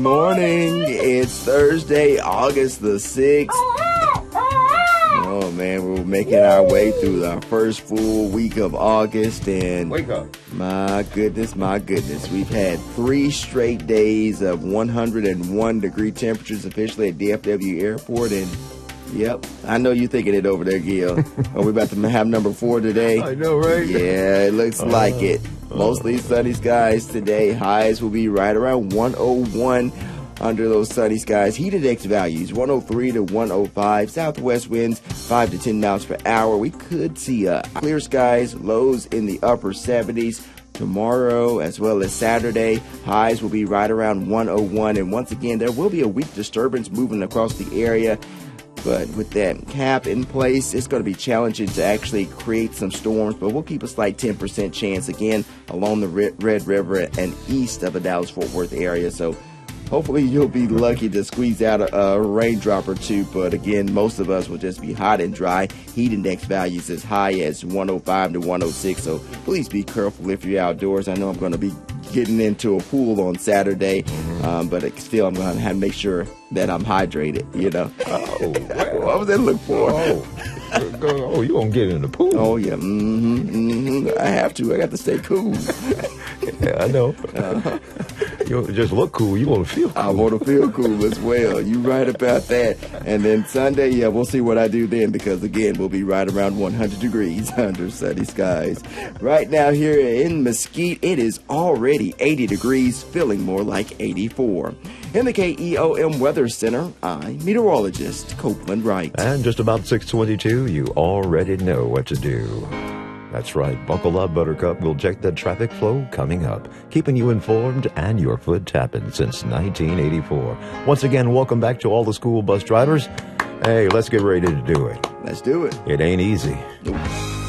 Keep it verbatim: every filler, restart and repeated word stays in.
Morning. It's Thursday, August the sixth. Oh man, we're making our way through our first full week of August, and wake up. My goodness, my goodness. We've had three straight days of one hundred one degree temperatures officially at D F W Airport, and yep, I know you're thinking it over there, Gil. Are we about to have number four today? I know, right? Yeah, it looks uh, like it. Mostly sunny skies today. Highs will be right around one oh one under those sunny skies. Heat index values one oh three to one oh five. Southwest winds five to ten miles per hour. We could see uh, clear skies, lows in the upper seventies. Tomorrow as well as Saturday, highs will be right around one oh one. And once again, there will be a weak disturbance moving across the area. But with that cap in place, it's going to be challenging to actually create some storms. But we'll keep a slight ten percent chance again along the Red River and east of the Dallas-Fort Worth area. So hopefully you'll be lucky to squeeze out a, a raindrop or two. But again, most of us will just be hot and dry. Heat index values as high as one oh five to one oh six. So please be careful if you're outdoors. I know I'm going to be getting into a pool on Saturday, um, but still I'm going to have to make sure that I'm hydrated, you know. Oh, well. What was that look for? Oh, oh you going to get in the pool? Oh, yeah. Mm-hmm, mm-hmm. I have to. I got to stay cool. Yeah, I know. Uh-huh. You don't just look cool. You want to feel cool. I want to feel cool as well. You're right about that. And then Sunday, yeah, we'll see what I do then because, again, we'll be right around one hundred degrees under sunny skies. Right now here in Mesquite, it is already eighty degrees, feeling more like eighty-four. In the K E O M Weather Center, I'm meteorologist Copeland Wright. And just about six twenty-two, you already know what to do. That's right. Buckle up, Buttercup. We'll check the traffic flow coming up, keeping you informed and your foot tapping since nineteen eighty-four. Once again, welcome back to all the school bus drivers. Hey, let's get ready to do it. Let's do it. It ain't easy. Nope.